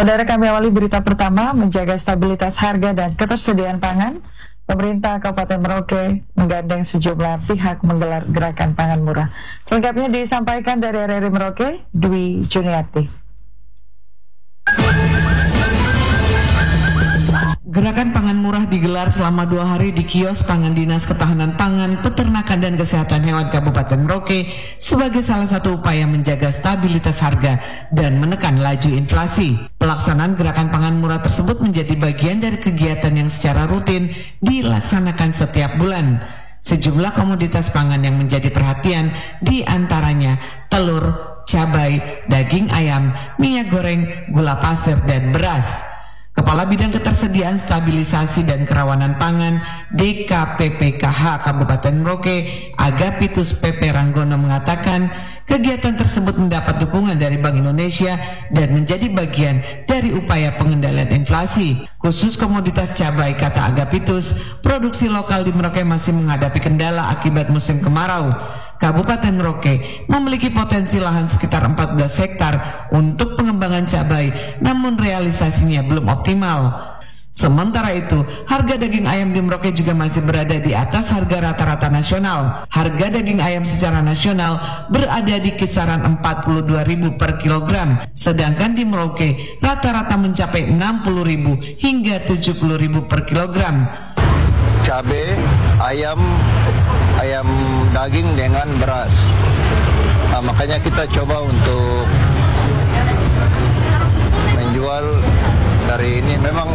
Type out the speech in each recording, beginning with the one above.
Saudara, kami awali berita pertama, menjaga stabilitas harga dan ketersediaan pangan. Pemerintah Kabupaten Merauke menggandeng sejumlah pihak menggelar gerakan pangan murah. Selengkapnya disampaikan dari RRI Merauke, Dwi Juniati. Gerakan pangan murah digelar selama 2 hari di kios pangan Dinas Ketahanan Pangan, Peternakan dan Kesehatan Hewan Kabupaten Merauke sebagai salah satu upaya menjaga stabilitas harga dan menekan laju inflasi. Pelaksanaan gerakan pangan murah tersebut menjadi bagian dari kegiatan yang secara rutin dilaksanakan setiap bulan. Sejumlah komoditas pangan yang menjadi perhatian di antaranya telur, cabai, daging ayam, minyak goreng, gula pasir, dan beras. Kepala Bidang Ketersediaan Stabilisasi dan Kerawanan Pangan DKPPKH Kabupaten Merauke, Agapitus PP Ranggono mengatakan kegiatan tersebut mendapat dukungan dari Bank Indonesia dan menjadi bagian dari upaya pengendalian inflasi. Khusus komoditas cabai, kata Agapitus, produksi lokal di Merauke masih menghadapi kendala akibat musim kemarau. Kabupaten Merauke memiliki potensi lahan sekitar 14 hektar untuk pengembangan cabai, namun realisasinya belum optimal. Sementara itu, harga daging ayam di Merauke juga masih berada di atas harga rata-rata nasional. Harga daging ayam secara nasional berada di kisaran 42.000 per kilogram, sedangkan di Merauke rata-rata mencapai 60.000 hingga 70.000 per kilogram. Cabai, ayam daging dengan beras. Makanya kita coba untuk menjual dari ini. Memang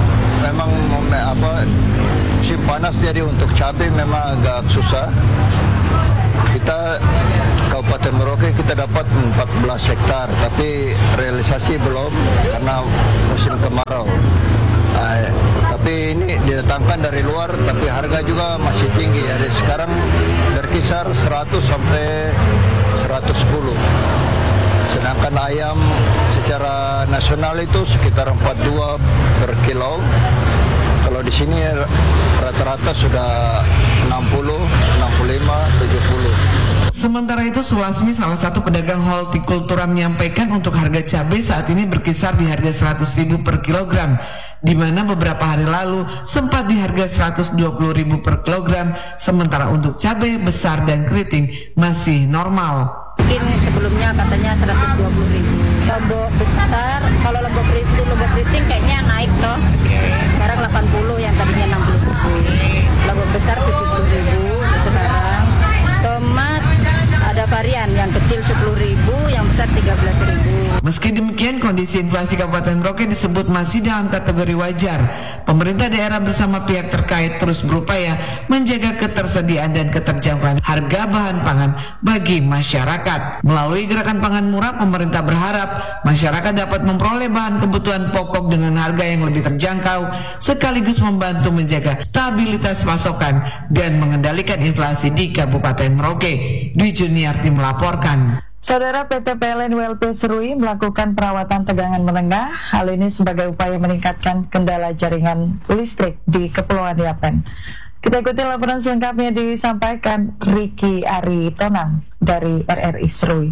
musim panas, jadi untuk cabai memang agak susah. Kita Kabupaten Merauke kita dapat 14 hektar, tapi realisasi belum karena musim kemarau. Tapi ini didatangkan dari luar, tapi harga juga masih tinggi. Jadi sekarang berkisar 100 sampai 110. Sedangkan ayam secara nasional itu sekitar 42 per kilo. Kalau di sini rata-rata sudah 60, 65, 70. Sementara itu, Sulasmi, salah satu pedagang hortikultura, menyampaikan untuk harga cabai saat ini berkisar di harga 100.000 per kilogram, di mana beberapa hari lalu sempat di harga 120.000 per kilogram, sementara untuk cabai besar dan keriting masih normal. Mungkin sebelumnya katanya 120.000. Lombok besar, kalau lombok keriting kayaknya naik toh. Sekarang 80 yang tadinya 60.000. Lombok besar 70.000 sekarang. Tomat ada varian yang kecil 10.000, yang besar 13.000. Meski demikian, kondisi inflasi Kabupaten Merauke disebut masih dalam kategori wajar. Pemerintah daerah bersama pihak terkait terus berupaya menjaga ketersediaan dan keterjangkauan harga bahan pangan bagi masyarakat. Melalui gerakan pangan murah, pemerintah berharap masyarakat dapat memperoleh bahan kebutuhan pokok dengan harga yang lebih terjangkau, sekaligus membantu menjaga stabilitas pasokan dan mengendalikan inflasi di Kabupaten Merauke. Dwi Juniati melaporkan. Saudara, PT PLN WLP Serui melakukan perawatan tegangan menengah. Hal ini sebagai upaya meningkatkan kendala jaringan listrik di Kepulauan Yapen. Kita ikuti laporan selengkapnya disampaikan Riki Aritonang dari RRI Serui.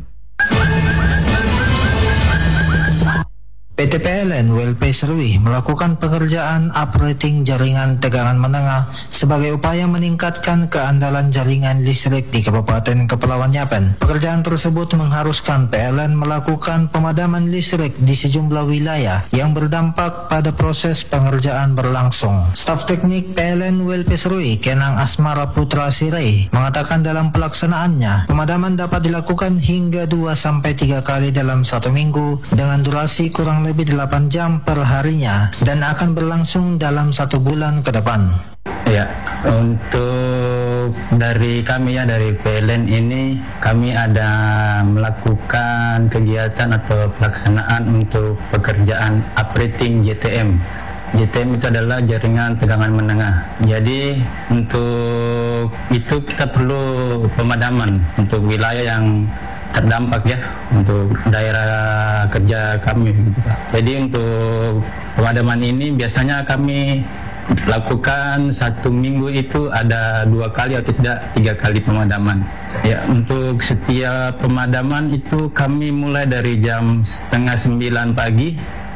PT PLN WLP Serui melakukan pekerjaan operating jaringan tegangan menengah sebagai upaya meningkatkan keandalan jaringan listrik di Kabupaten Kepulauan Yapen. Pekerjaan tersebut mengharuskan PLN melakukan pemadaman listrik di sejumlah wilayah yang berdampak pada proses pengerjaan berlangsung. Staf teknik PLN WLP Serui, Kenang Asmara Putra Sirai, mengatakan dalam pelaksanaannya, pemadaman dapat dilakukan hingga 2-3 kali dalam 1 minggu dengan durasi kurang lebih 8 jam per harinya dan akan berlangsung dalam 1 bulan ke depan. Ya, untuk dari kami dari PLN ini, kami ada melakukan kegiatan atau pelaksanaan untuk pekerjaan operating JTM. JTM itu adalah jaringan tegangan menengah. Jadi untuk itu kita perlu pemadaman untuk wilayah yang terdampak ya, untuk daerah kerja kami gitu, Pak. Jadi untuk pemadaman ini biasanya kami lakukan 1 minggu itu ada 2 kali atau tidak 3 kali pemadaman. Ya, untuk setiap pemadaman itu kami mulai dari jam 8:30 pagi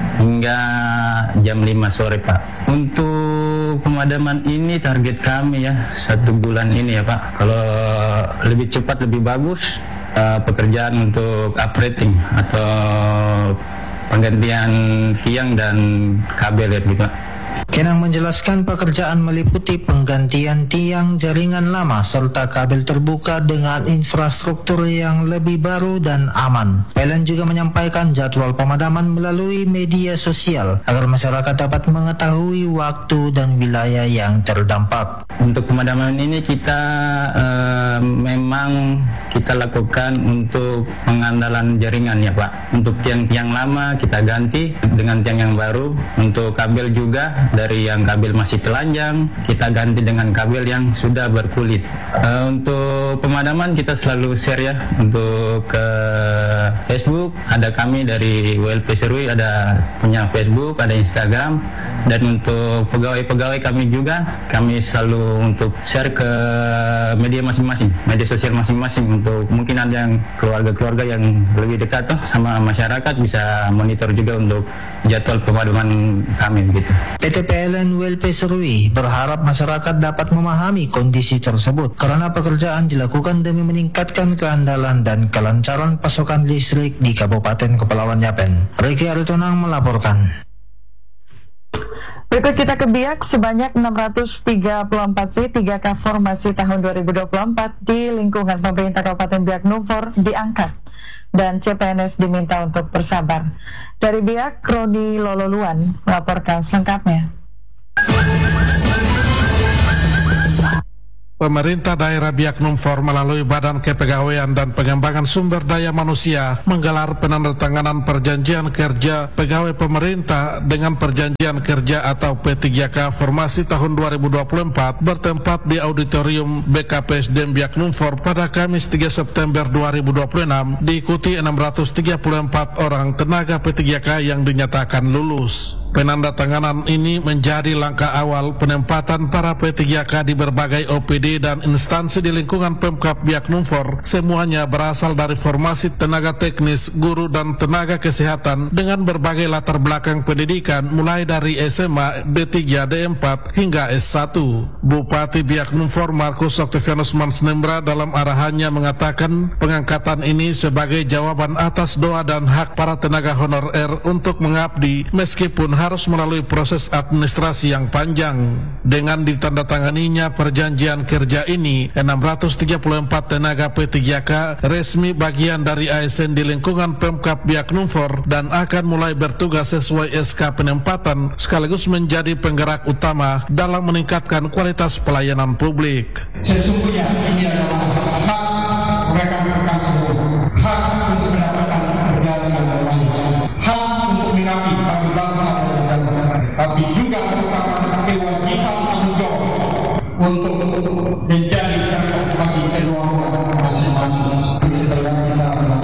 hingga jam 5 sore Pak. Untuk pemadaman ini target kami ya 1 bulan ini ya Pak. Kalau lebih cepat lebih bagus, pekerjaan untuk uprating atau penggantian tiang dan kabel ya Pak. Kenang menjelaskan pekerjaan meliputi penggantian tiang jaringan lama serta kabel terbuka dengan infrastruktur yang lebih baru dan aman. PLN juga menyampaikan jadwal pemadaman melalui media sosial agar masyarakat dapat mengetahui waktu dan wilayah yang terdampak. Untuk pemadaman ini kita memang kita lakukan untuk pengandalan jaringan ya Pak. Untuk tiang-tiang lama kita ganti dengan tiang yang baru. Untuk kabel juga dari yang kabel masih telanjang kita ganti dengan kabel yang sudah berkulit. Untuk pemadaman kita selalu share ya untuk ke Facebook. Ada kami dari WLP Serui ada punya Facebook, ada Instagram. Dan untuk pegawai-pegawai kami juga kami selalu untuk share ke media masing-masing, media sosial masing-masing, untuk mungkin ada yang keluarga-keluarga yang lebih dekat sama masyarakat bisa monitor juga untuk jadwal pemadaman kami gitu. PT PLN WLP Serui berharap masyarakat dapat memahami kondisi tersebut karena pekerjaan dilakukan demi meningkatkan keandalan dan kelancaran pasokan listrik di Kabupaten Kepulauan Yapen. Riki Aritonang melaporkan. Berikut kita ke Biak, sebanyak 634 P3K formasi tahun 2024 di lingkungan pemerintah Kabupaten Biak Numfor diangkat dan CPNS diminta untuk bersabar. Dari Biak, Roni Lololuan melaporkan selengkapnya. Pemerintah daerah Biak Numfor melalui Badan Kepegawaian dan Pengembangan Sumber Daya Manusia menggelar penandatanganan perjanjian kerja pegawai pemerintah dengan perjanjian kerja atau P3K formasi tahun 2024 bertempat di Auditorium BKPSDM Biak Numfor pada Kamis 3 September 2026 diikuti 634 orang tenaga P3K yang dinyatakan lulus. Penandatanganan ini menjadi langkah awal penempatan para P3K di berbagai OPD dan instansi di lingkungan Pemkab Biak Numfor. Semuanya berasal dari formasi tenaga teknis, guru dan tenaga kesehatan dengan berbagai latar belakang pendidikan mulai dari SMA, D3, D4 hingga S1. Bupati Biak Numfor Markus Octavianus Mansnembra dalam arahannya mengatakan pengangkatan ini sebagai jawaban atas doa dan hak para tenaga honorer untuk mengabdi meskipun harus melalui proses administrasi yang panjang. Dengan ditandatanganinya perjanjian kerja ini, 634 tenaga P3K resmi bagian dari ASN di lingkungan Pemkab Biak Numfor dan akan mulai bertugas sesuai SK penempatan sekaligus menjadi penggerak utama dalam meningkatkan kualitas pelayanan publik. Sesungguhnya ini adalah hak rekan-rekan semua, hak untuk mendapatkan pekerjaan yang terbaik, hak untuk mengabdi bagi bangsa dan negara, tapi juga merupakan kewajiban tanggung jawab untuk menjadi